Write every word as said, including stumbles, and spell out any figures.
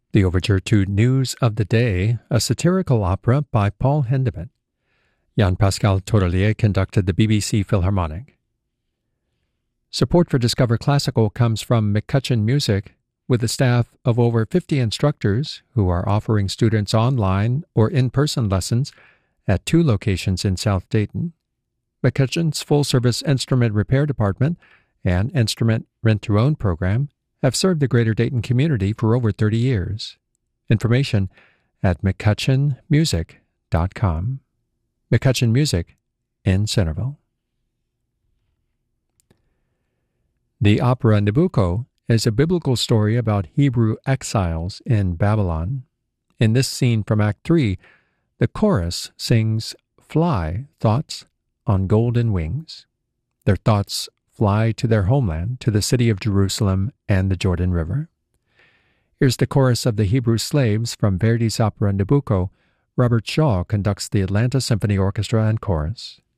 The overture to News of the Day, a satirical opera by Paul Hindemith. Jean-Pascal Tourtellier conducted the B B C Philharmonic. Support for Discover Classical comes from McCutcheon Music, with a staff of over fifty instructors who are offering students online or in-person lessons at two locations in South Dayton. McCutcheon's full-service instrument repair department and instrument rent-to-own program have served the Greater Dayton community for over thirty years. Information at mccutcheon music dot com. McCutcheon Music in Centerville. The opera Nabucco is a biblical story about Hebrew exiles in Babylon. In this scene from Act three, the chorus sings, "Fly, thoughts, on golden wings." Their thoughts fly to their homeland, to the city of Jerusalem and the Jordan River. Here's the chorus of the Hebrew slaves from Verdi's opera Nabucco. Robert Shaw conducts the Atlanta Symphony Orchestra and Chorus.